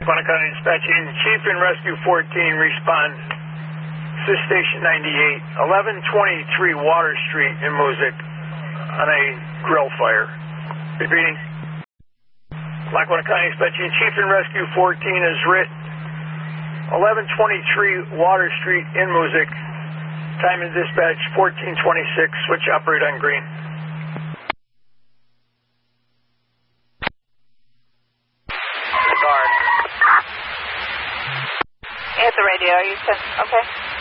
County Dispatching, Chief and Rescue 14, respond. Assist Station 98, 1123 Water Street in Moosic on a grill fire. Repeating. Lackawanna County Dispatching, Chief and Rescue 14 is writ. 1123 Water Street in Moosic. Time in dispatch 1426. Switch operate on green. Guard. Hit the radio. You said okay.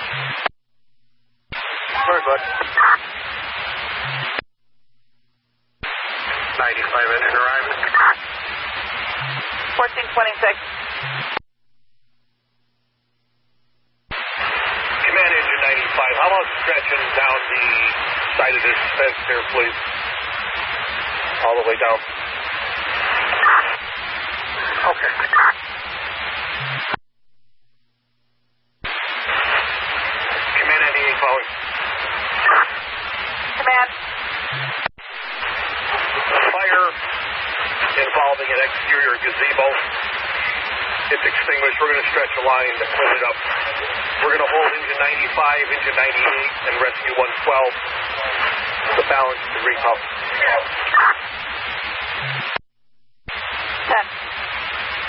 Very good. 95 engine arrived. 1426. Command engine 95. How about stretching down the side of this fence here, please? All the way down. Okay. Command 98 calling. Command. Fire involving an exterior gazebo. It's extinguished. We're going to stretch a line to clean it up. We're going to hold engine 95, engine 98, and rescue 112. The balance to recall.